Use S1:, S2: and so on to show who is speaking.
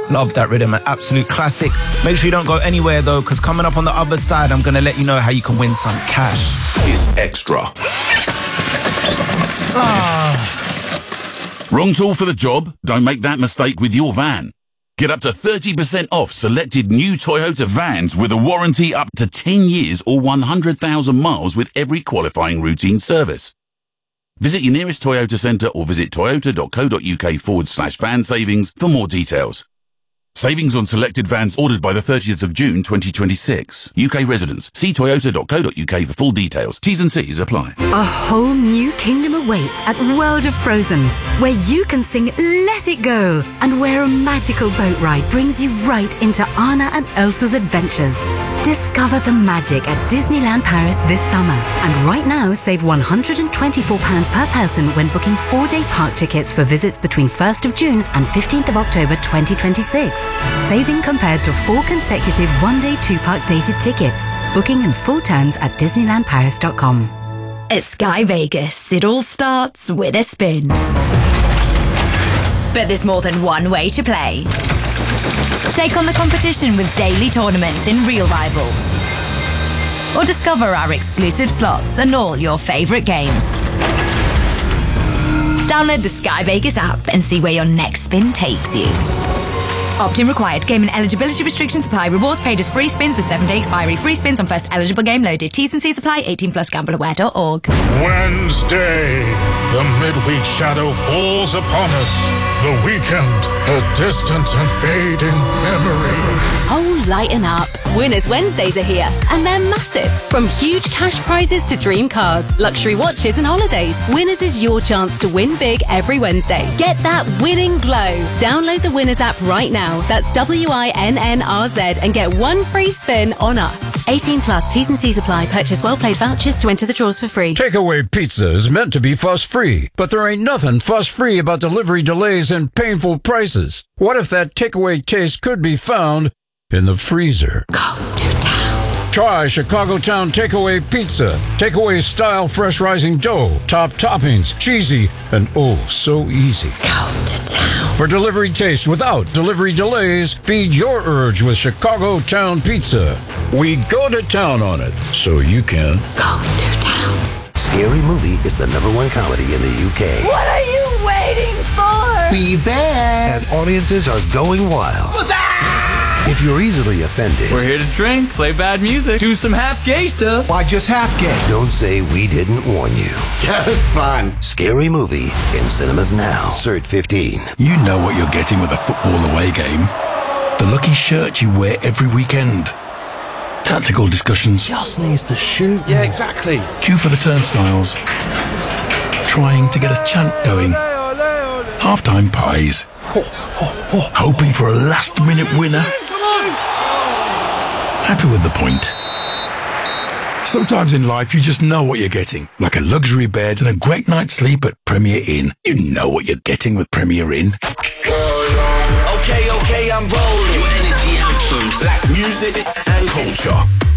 S1: Love that rhythm, an absolute classic. Make sure you don't go anywhere though, because coming up on the other side, I'm going to let you know how you can win some cash.
S2: It's extra. Wrong tool for the job? Don't make that mistake with your van. Get up to 30% off selected new Toyota vans with a warranty up to 10 years or 100,000 miles with every qualifying routine service. Visit your nearest Toyota centre or visit toyota.co.uk/van savings for more details. Savings on selected vans ordered by the 30th of June 2026. UK residents. See toyota.co.uk for full details. T's and C's apply.
S3: A whole new kingdom awaits at World of Frozen, where you can sing Let It Go, and where a magical boat ride brings you right into Anna and Elsa's adventures. Discover the magic at Disneyland Paris this summer. And right now, save £124 per person when booking 4-day park tickets for visits between 1st of June and 15th of October 2026. Saving compared to 4 consecutive 1-day 2-park dated tickets. Booking and full terms at DisneylandParis.com.
S4: At Sky Vegas, it all starts with a spin. But there's more than one way to play. Take on the competition with daily tournaments in Real Rivals. Or discover our exclusive slots and all your favourite games. Download the Sky Vegas app and see where your next spin takes you. Opt-in required. Game and eligibility restrictions apply. Rewards paid as free spins with 7-day expiry. Free spins on first eligible game loaded. T's and C's apply. 18+ gambleaware.org.
S5: Wednesday, the midweek shadow falls upon us. The weekend, a distant and fading memory.
S6: Oh, lighten up. Winners Wednesdays are here, and they're massive. From huge cash prizes to dream cars, luxury watches and holidays, Winners is your chance to win big every Wednesday. Get that winning glow. Download the Winners app right now. That's WINNRZ and get one free spin on us. 18+, T's and C's apply. Purchase well-played vouchers to enter the draws for free.
S7: Takeaway pizza is meant to be fuss-free, but there ain't nothing fuss-free about delivery delays and painful prices. What if that takeaway taste could be found in the freezer?
S6: Go to town.
S7: Try Chicago Town Takeaway Pizza. Takeaway style fresh rising dough, top toppings, cheesy, and oh so easy.
S6: Go to town.
S7: For delivery taste without delivery delays, feed your urge with Chicago Town Pizza. We go to town on it, so you can
S6: go to town.
S8: Scary Movie is the #1 comedy in the UK.
S4: What are you waiting for?
S8: Be bad! And audiences are going wild. If you're easily offended...
S9: We're here to drink, play bad music, do some half-gay stuff.
S8: Why just half-gay? Don't say we didn't warn you. Just fun. Scary Movie in cinemas now. Cert 15.
S10: You know what you're getting with a football away game. The lucky shirt you wear every weekend. Tactical discussions.
S11: Just needs to shoot.
S9: Yeah, exactly.
S10: Queue for the turnstiles. Trying to get a chant going. Half-time pies. Hoping for a last-minute winner. Happy with the point. Sometimes in life you just know what you're getting. Like a luxury bed and a great night's sleep at Premier Inn. You know what you're getting with Premier Inn.
S2: Okay, I'm rolling. Your energy anthem, black music and culture.